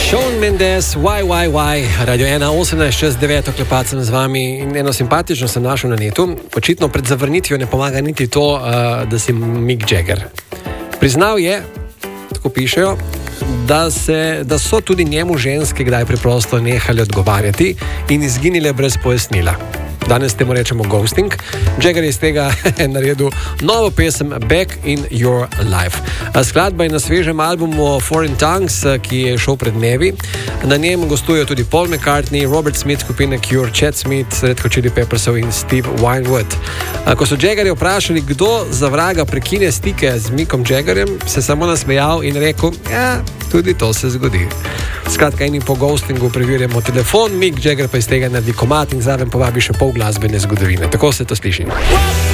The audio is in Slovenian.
Shawn Mendes, Why, Radio 1:18:09, klepat sem z vami in eno simpatično sem našel na netu. Očitno pred zavrnitvijo ne pomaga niti to, da si Mick Jagger. Priznal je, tako pišejo, da so tudi njemu ženske kdaj preprosto nehali odgovarjati in izginile brez pojasnila. Danes temu rečemo ghosting. Jagger je iz tega naredil novo pesem Back in Your Life. Skladba je na svežem albumu Foreign Tongues, ki je šel pred dnevi. Na njem gostujejo tudi Paul McCartney, Robert Smith skupine Cure, Chad Smith, Red Hot Chili Peppersov in Steve Winwood. Ko so Jaggerja vprašali, kdo za vraga prekine stike z Mickom Jaggerjem, se samo nasmejal in rekel, ja, tudi to se zgodi. Skratka, in po ghostingu preverjamo telefon, Mick Jagger pa iz tega naredi komad in zraven povabi še pol glasbene zgodovine. Tako se to sliši.